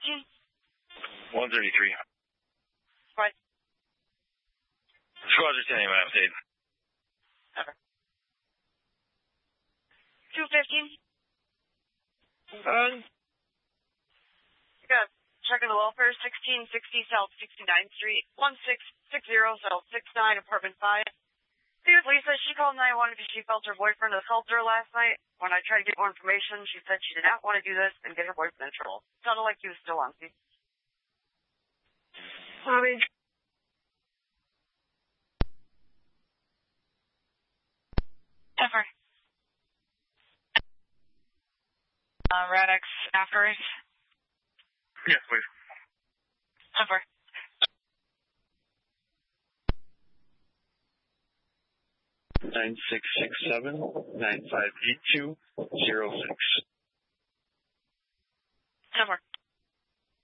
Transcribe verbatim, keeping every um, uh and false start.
fifteen? one thirty-three. What? Squad's attending my update. Over. two fifteen? Um, You got checking the welfare, sixteen sixty South sixty-ninth Street, one six six zero South sixty-nine, apartment five. Here's Lisa. She called nine one one because she felt her boyfriend assaulted her last night. When I tried to get more information, she said she did not want to do this and get her boyfriend in trouble. Sounded like he was still on scene. Mommy. Ever. Uh, Radix afterwards. Yes, please. Over. Nine six six seven nine five eight two zero six. Over.